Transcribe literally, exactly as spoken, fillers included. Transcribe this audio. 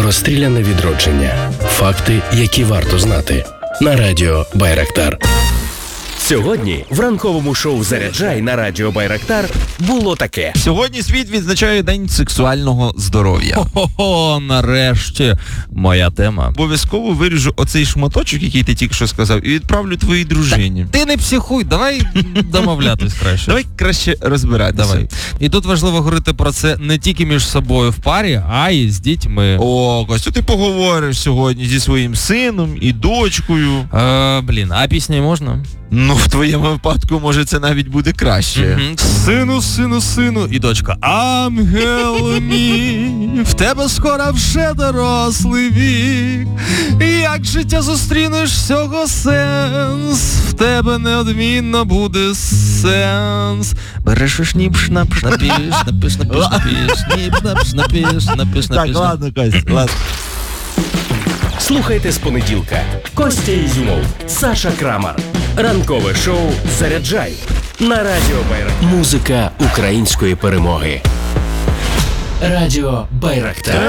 Розстріляне відродження. Факти, які варто знати. На радіо Байрактар. Сьогодні в ранковому шоу «Заряджай» на радіо Байрактар було таке. Сьогодні світ відзначає День сексуального здоров'я. Хо-хо-хо, нарешті моя тема. Обов'язково виріжу оцей шматочок, який ти тільки що сказав, і відправлю твоїй дружині. Ти не психуй, давай домовлятись краще. Давай краще розбиратися. Давай. І тут важливо говорити про це не тільки між собою в парі, а й з дітьми. О, Костю, ти поговориш сьогодні зі своїм сином і дочкою. Е, блін, а пісні можна? Ну, в твоєму випадку, може, це навіть буде краще. Mm-hmm. Сину, сину, сину. І дочка. Ангел мій, в тебе скоро вже дорослий вік. Як життя зустрінеш всього сенс, в тебе неодмінно буде сенс. Береш шніп, шнап, шнапіш, напиш, напиш, напіш, шніп, шнап, шнапіш, напиш, напіш. Так, ладно, Костя, ладно. Слухайте з понеділка. Костя Ізюмов, Саша Крамар. Ранкове шоу «Заряджай» на радіо Байрактар. Музика української перемоги. Радіо Байрактар.